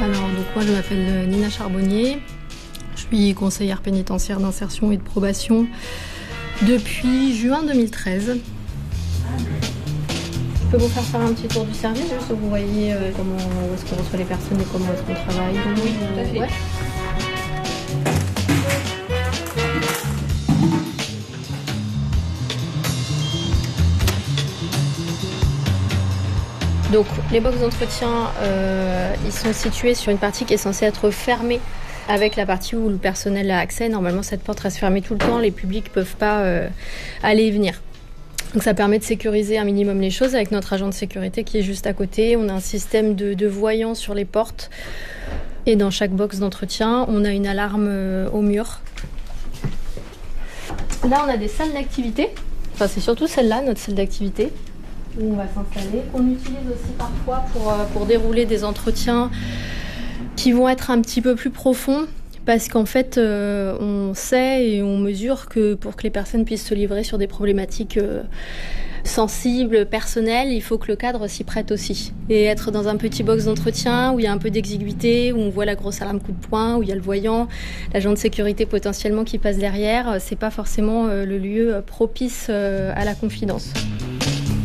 Alors, donc moi, je m'appelle Nina Charbonnier. Je suis conseillère pénitentiaire d'insertion et de probation depuis juin 2013. Je peux vous faire un petit tour du service, juste so que vous voyez où est-ce qu'on reçoit les personnes et comment est-ce qu'on travaille. Oui, tout à fait. Ouais. Donc les box d'entretien, ils sont situés sur une partie qui est censée être fermée avec la partie où le personnel a accès. Normalement, cette porte reste fermée tout le temps, les publics ne peuvent pas aller et venir. Donc ça permet de sécuriser un minimum les choses avec notre agent de sécurité qui est juste à côté. On a un système de voyants sur les portes et dans chaque box d'entretien, on a une alarme au mur. Là, on a des salles d'activité. Enfin, c'est surtout celle-là, notre salle d'activité, où on va s'installer, qu'on utilise aussi parfois pour dérouler des entretiens qui vont être un petit peu plus profonds, parce qu'en fait, on sait et on mesure que pour que les personnes puissent se livrer sur des problématiques sensibles, personnelles, il faut que le cadre s'y prête aussi. Et être dans un petit box d'entretien où il y a un peu d'exiguïté, où on voit la grosse alarme coup de poing, où il y a le voyant, l'agent de sécurité potentiellement qui passe derrière, c'est pas forcément le lieu propice à la confidence.